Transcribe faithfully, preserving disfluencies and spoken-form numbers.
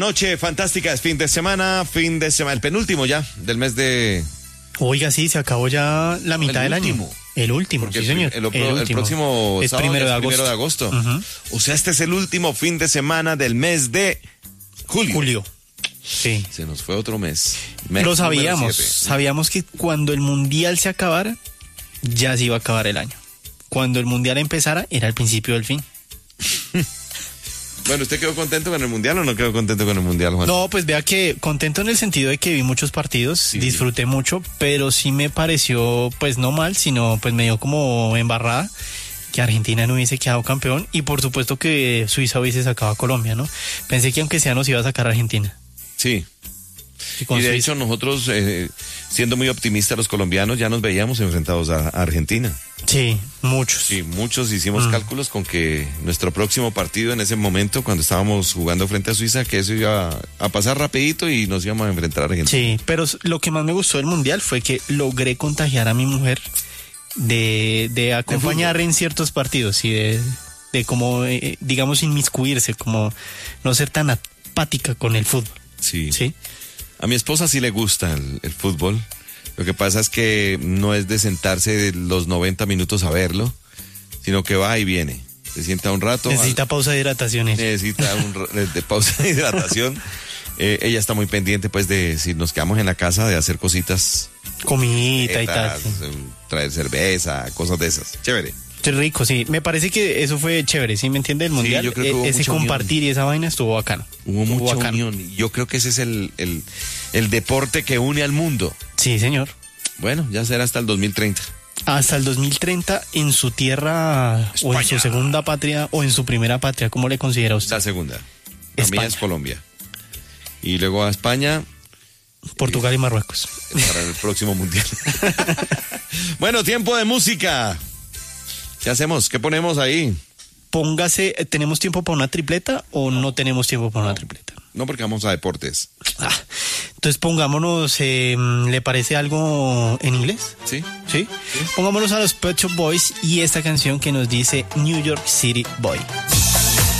Noche fantástica, es fin de semana, fin de semana, el penúltimo ya del mes de... Oiga, sí, se acabó ya la mitad el del último. año. El último, Porque sí, señor. El, el, el, el, último. el próximo es sábado primero de es agosto. primero de agosto. Uh-huh. O sea, este es el último fin de semana del mes de julio. Julio. Sí. Se nos fue otro mes. mes Lo sabíamos. Sabíamos que cuando el mundial se acabara, ya se iba a acabar el año. Cuando el mundial empezara, era el principio del fin. Bueno, ¿usted quedó contento con el mundial o no quedó contento con el mundial, Juan? No, pues vea que contento en el sentido de que vi muchos partidos, sí. disfruté mucho, pero sí me pareció, pues no mal, sino pues me dio como embarrada que Argentina no hubiese quedado campeón y por supuesto que Suiza hubiese sacado a Colombia, ¿no? Pensé que aunque sea nos iba a sacar a Argentina. Sí. Y, y de Suiza. Hecho nosotros, eh, siendo muy optimistas los colombianos, ya nos veíamos enfrentados a, a Argentina. Sí, muchos. Sí, muchos hicimos mm. cálculos con que nuestro próximo partido en ese momento, cuando estábamos jugando frente a Suiza, que eso iba a pasar rapidito y nos íbamos a enfrentar a Argentina. Sí, pero lo que más me gustó del Mundial fue que logré contagiar a mi mujer de, de acompañar ¿De en ciertos partidos y de, de como, eh, digamos, inmiscuirse, como no ser tan apática con el fútbol. Sí. Sí. A mi esposa sí le gusta el, el fútbol. Lo que pasa es que no es de sentarse de los noventa minutos a verlo, sino que va y viene. Se sienta un rato. Necesita al... pausa de hidratación. Necesita un de pausa de hidratación. Eh, ella está muy pendiente, pues, de si nos quedamos en la casa, de hacer cositas. Comidita y tal. Sí. Traer cerveza, cosas de esas. Chévere. Qué rico, sí. Me parece que eso fue chévere, ¿sí me entiende? El mundial, sí, yo creo que hubo ese compartir unión. Y esa vaina estuvo bacano. Hubo estuvo mucha bacano. unión. Yo creo que ese es el, el, el deporte que une al mundo. Sí, señor. Bueno, ya será hasta el dos mil treinta. Hasta el dos mil treinta en su tierra España. O en su segunda patria o en su primera patria, ¿cómo le considera usted? La segunda. La mía es Colombia. Y luego a España. Portugal y, y Marruecos. Para el próximo mundial. Bueno, tiempo de música. ¿Qué hacemos? ¿Qué ponemos ahí? Póngase, ¿tenemos tiempo para una tripleta o no tenemos tiempo para una tripleta? No, porque vamos a deportes. Ah, entonces pongámonos, eh, ¿le parece algo en inglés? Sí. ¿Sí? ¿Sí? Pongámonos a los Pet Shop Boys y esta canción que nos dice New York City Boy.